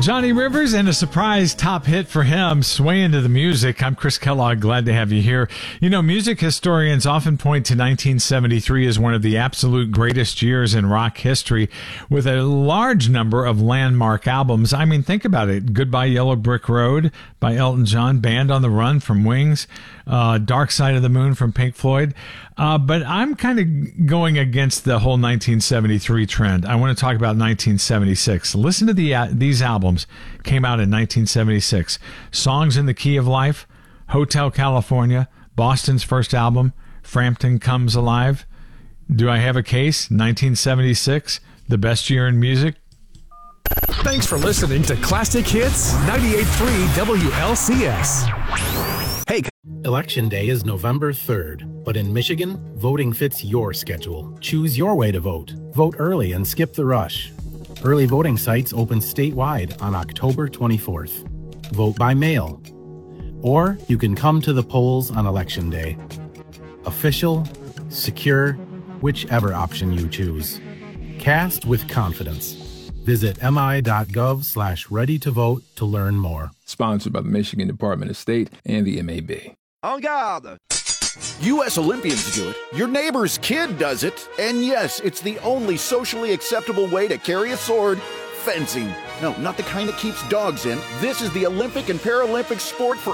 Johnny Rivers and a surprise top hit for him, Sway Into the Music. I'm Chris Kellogg, glad to have you here. You know, music historians often point to 1973 as one of the absolute greatest years in rock history, with a large number of landmark albums. I mean, think about it. Goodbye Yellow Brick Road by Elton John, Band on the Run from Wings, Dark Side of the Moon from Pink Floyd. But I'm kind of going against the whole 1973 trend. I want to talk about 1976. Listen to these albums. Came out in 1976. Songs in the Key of Life, Hotel California, Boston's first album, Frampton Comes Alive, Do I Have a Case, 1976, the best year in music. Thanks for listening to Classic Hits 98.3 WLCS. Hey, Election Day is November 3rd, but in Michigan, voting fits your schedule. Choose your way to vote. Vote early and skip the rush. Early voting sites open statewide on October 24th. Vote by mail. Or you can come to the polls on Election Day. Official, secure, whichever option you choose. Cast with confidence. Visit mi.gov/ready-to-vote to learn more. Sponsored by the Michigan Department of State and the MAB. En garde! U.S. Olympians do it. Your neighbor's kid does it. And yes, it's the only socially acceptable way to carry a sword. Fencing. No, not the kind that keeps dogs in. This is the Olympic and Paralympic sport for